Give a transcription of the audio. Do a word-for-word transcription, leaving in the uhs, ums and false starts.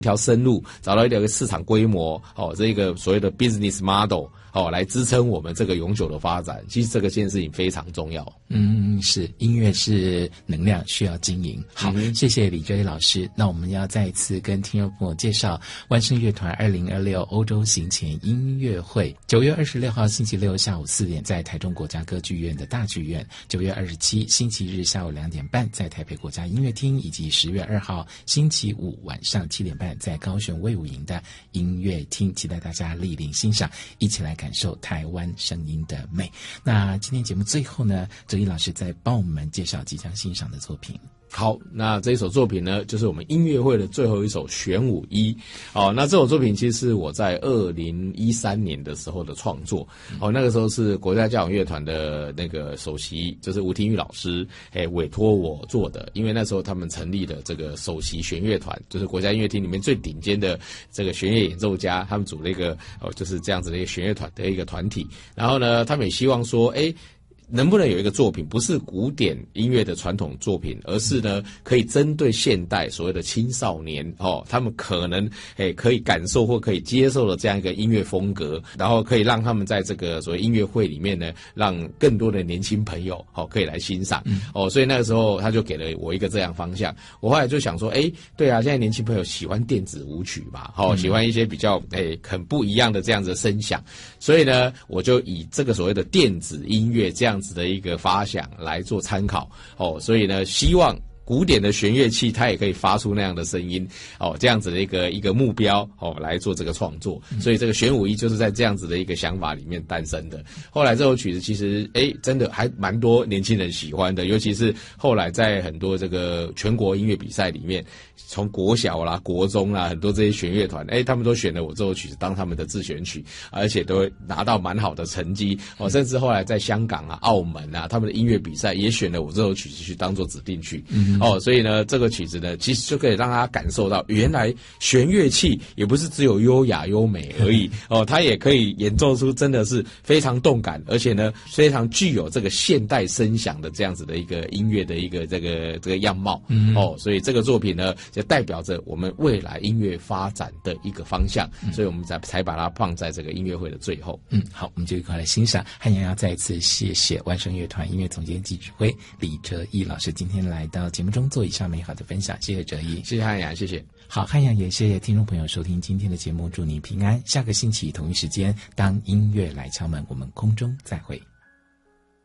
条生路，找到一个市场规模，哦，这个所谓的 business model， 哦，来支撑我们这个永久的发展。其实这个件事情非常重要。 嗯，是，音乐是能量，需要经营。好，嗯、谢谢李哲一老师。那我们要再一次跟听众朋友介绍万声乐团二零二六欧洲行前音乐会，九月二十六号星期六下午四点在台中国家歌剧院的大剧院，九月二十七星期日下午两点半在台北国家音乐厅，以及十月二号星期五晚上七点半在高雄卫武营的音乐厅，期待大家莅临欣赏，一起来感受台湾声音的美。那今天节目最后呢，哲一老师再帮我们介绍即将欣赏的作品。 好，那这一首作品呢，就是我们音乐会的最后一首玄武一。哦，那这首作品其实是我在二零一三年的时候的创作。哦，那个时候是国家交响乐团的那个首席，就是吴廷玉老师，诶，委托我做的。因为那时候他们成立了这个首席弦乐团，就是国家音乐厅里面最顶尖的这个弦乐演奏家，他们组了一个哦，就是这样子的一个弦乐团的一个团体。然后呢，他们也希望说，诶，能不能有一个作品不是古典音乐的传统作品，而是呢可以针对现代所谓的青少年哦，他们可能诶可以感受或可以接受的这样一个音乐风格，然后可以让他们在这个所谓音乐会里面呢，让更多的年轻朋友哦可以来欣赏哦，所以那个时候他就给了我一个这样方向。我后来就想说，诶，对啊，现在年轻朋友喜欢电子舞曲嘛，哦，喜欢一些比较诶很不一样的这样子的声响，所以呢，我就以这个所谓的电子音乐这样子的一个发想来做参考哦，所以呢，希望古典的弦乐器它也可以发出那样的声音哦，这样子的一个一个目标哦来做这个创作，所以这个玄武一就是在这样子的一个想法里面诞生的。后来这首曲子其实诶真的还蛮多年轻人喜欢的，尤其是后来在很多这个全国音乐比赛里面，从国小啦、国中啦，很多这些弦乐团诶他们都选了我这首曲子当他们的自选曲，而且都会拿到蛮好的成绩哦，甚至后来在香港啊、澳门啊，他们的音乐比赛也选了我这首曲子去当做指定曲。嗯哦，所以呢，这个曲子呢，其实就可以让大家感受到，原来弦乐器也不是只有优雅优美而已哦，它也可以演奏出真的是非常动感，而且呢，非常具有这个现代声响的这样子的一个音乐的一个这个这个样貌。嗯哦，所以这个作品呢，就代表着我们未来音乐发展的一个方向，嗯、所以我们才才把它放在这个音乐会的最后。 嗯，好，我们就一块来欣赏。汉阳要再一次谢谢万声乐团音乐总监及指挥李哲一老师今天来到节目中做以上美好的分享，谢谢哲一， 谢谢汉阳，谢谢。 好，汉阳也谢谢听众朋友收听今天的节目，祝您平安。下个星期同一时间，当音乐来敲门，我们空中再会。